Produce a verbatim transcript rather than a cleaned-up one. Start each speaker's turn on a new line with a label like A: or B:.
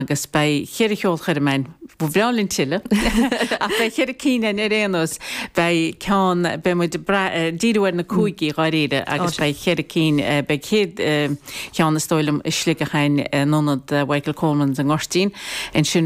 A: agus bei chéir cheolchair mein bu bhrálinn tiile a bei chéir cíine in réanos bei ceán be mu díúir na cúigi gáréide agus bei chéir cín bei chéad ceán na stoilm islige chain nonad Michael Coleman an Gostín en sin